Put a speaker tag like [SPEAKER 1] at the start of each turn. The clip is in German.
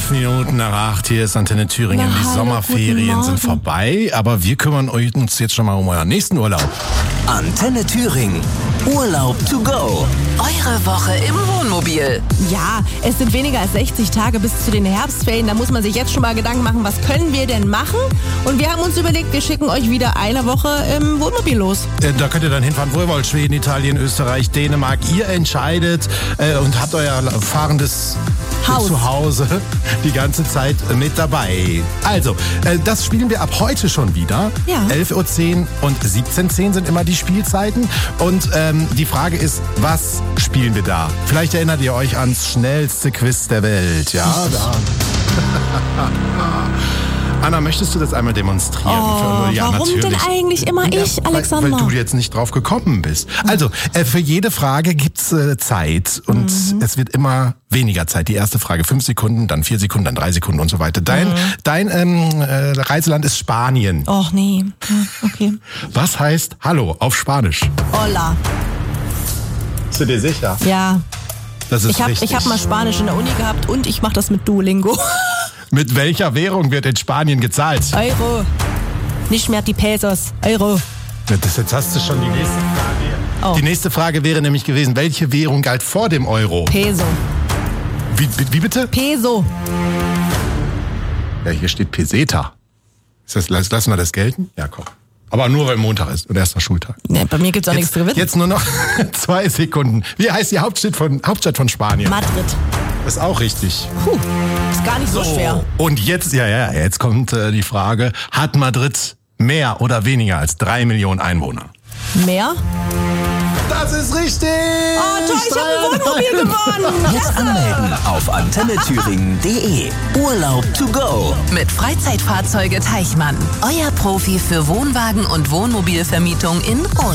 [SPEAKER 1] 5 Minuten nach 8, hier ist Antenne Thüringen. Die Sommerferien sind vorbei, aber wir kümmern uns jetzt schon mal um euren nächsten Urlaub.
[SPEAKER 2] Antenne Thüringen. Urlaub to go.
[SPEAKER 3] Eure Woche im Wohnmobil.
[SPEAKER 4] Ja, es sind weniger als 60 Tage bis zu den Herbstferien. Da muss man sich jetzt schon mal Gedanken machen, was können wir denn machen? Und wir haben uns überlegt, wir schicken euch wieder eine Woche im Wohnmobil los.
[SPEAKER 1] Da könnt ihr dann hinfahren, wo ihr wollt. Schweden, Italien, Österreich, Dänemark. Ihr entscheidet und habt euer fahrendes Zuhause die ganze Zeit mit dabei. Also, das spielen wir ab heute schon wieder.
[SPEAKER 4] Ja.
[SPEAKER 1] 11.10 Uhr und 17.10 Uhr sind immer die Spielzeiten. Und die Frage ist, was spielen wir da? Vielleicht erinnert ihr euch ans schnellste Quiz der Welt. Ja, da. Anna, möchtest du das einmal demonstrieren?
[SPEAKER 4] Warum
[SPEAKER 1] natürlich.
[SPEAKER 4] denn eigentlich immer ich, Alexander?
[SPEAKER 1] Weil du jetzt nicht drauf gekommen bist. Also, für jede Frage gibt's Zeit und es wird immer weniger Zeit. Die erste Frage 5 Sekunden, dann 4 Sekunden, dann 3 Sekunden und so weiter. Dein Reiseland ist Spanien.
[SPEAKER 4] Och nee, okay.
[SPEAKER 1] Was heißt Hallo auf Spanisch?
[SPEAKER 4] Hola.
[SPEAKER 1] Bist du dir sicher?
[SPEAKER 4] Ja.
[SPEAKER 1] Das ist richtig.
[SPEAKER 4] Ich hab mal Spanisch in der Uni gehabt und ich mache das mit Duolingo.
[SPEAKER 1] Mit welcher Währung wird in Spanien gezahlt?
[SPEAKER 4] Euro. Nicht mehr die Pesos. Euro.
[SPEAKER 1] Jetzt hast du schon die nächste Frage.
[SPEAKER 4] Oh.
[SPEAKER 1] Die nächste Frage wäre nämlich gewesen, welche Währung galt vor dem Euro?
[SPEAKER 4] Peso.
[SPEAKER 1] Wie bitte?
[SPEAKER 4] Peso.
[SPEAKER 1] Ja, hier steht Peseta. Lassen wir das gelten? Ja, komm. Aber nur, weil Montag ist und erster Schultag.
[SPEAKER 4] Nee, bei mir gibt's auch nichts zu gewinnen.
[SPEAKER 1] Jetzt nur noch 2 Sekunden. Wie heißt die Hauptstadt von Spanien?
[SPEAKER 4] Madrid.
[SPEAKER 1] Ist auch richtig.
[SPEAKER 4] Ist gar nicht so schwer.
[SPEAKER 1] Und jetzt, jetzt kommt die Frage, hat Madrid mehr oder weniger als 3 Millionen Einwohner?
[SPEAKER 4] Mehr?
[SPEAKER 1] Das ist richtig!
[SPEAKER 4] Oh toll, ich habe ein Wohnmobil gewonnen!
[SPEAKER 2] Jetzt anmelden auf antennethüringen.de. Urlaub to go.
[SPEAKER 3] Mit Freizeitfahrzeuge Teichmann. Euer Profi für Wohnwagen und Wohnmobilvermietung in und